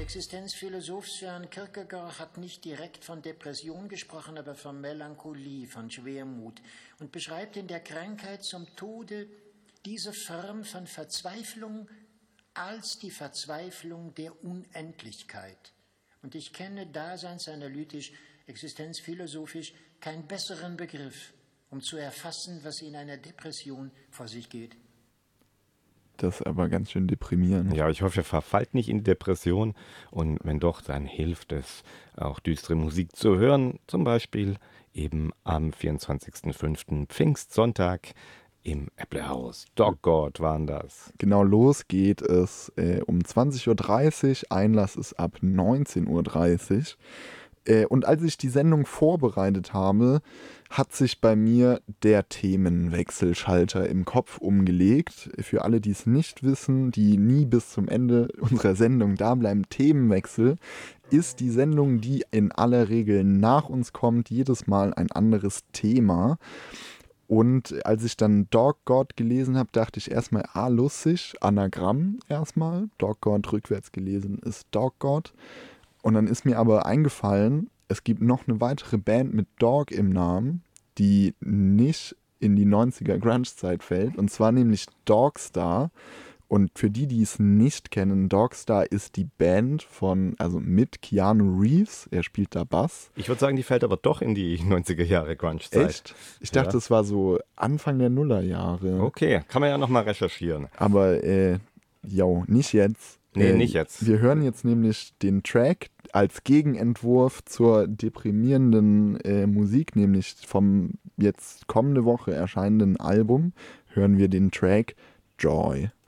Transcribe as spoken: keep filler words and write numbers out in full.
Existenzphilosoph Søren Kierkegaard hat nicht direkt von Depression gesprochen, aber von Melancholie, von Schwermut und beschreibt in der Krankheit zum Tode diese Form von Verzweiflung als die Verzweiflung der Unendlichkeit. Und ich kenne daseinsanalytisch, existenzphilosophisch keinen besseren Begriff, um zu erfassen, was in einer Depression vor sich geht. Das ist aber ganz schön deprimierend. Ja, ich hoffe, ihr verfallt nicht in Depression. Und wenn doch, dann hilft es, auch düstere Musik zu hören. Zum Beispiel eben am vierundzwanzigsten fünften Pfingstsonntag im Äpplehaus. Dog God waren das. Genau, los geht es äh, um zwanzig Uhr dreißig. Einlass ist ab neunzehn Uhr dreißig. Äh, und als ich die Sendung vorbereitet habe, hat sich bei mir der Themenwechselschalter im Kopf umgelegt. Für alle, die es nicht wissen, die nie bis zum Ende unserer Sendung da bleiben, Themenwechsel ist die Sendung, die in aller Regel nach uns kommt, jedes Mal ein anderes Thema. Und als ich dann Dog God gelesen habe, dachte ich erstmal, ah, lustig, Anagramm erstmal. Dog God rückwärts gelesen ist Dog God. Und dann ist mir aber eingefallen, es gibt noch eine weitere Band mit Dog im Namen, die nicht in die neunziger Grunge-Zeit fällt. Und zwar nämlich Dogstar. Und für die, die es nicht kennen, Dogstar ist die Band von, also mit Keanu Reeves. Er spielt da Bass. Ich würde sagen, die fällt aber doch in die neunziger Jahre Grunge-Zeit. Echt? Ich dachte, Ja. es war so Anfang der Nullerjahre. Okay, kann man ja nochmal recherchieren. Aber, äh, jo, nicht jetzt. Nee, äh, nicht jetzt. Wir hören jetzt nämlich den Track als Gegenentwurf zur deprimierenden äh, Musik, nämlich vom jetzt kommende Woche erscheinenden Album, hören wir den Track Joy.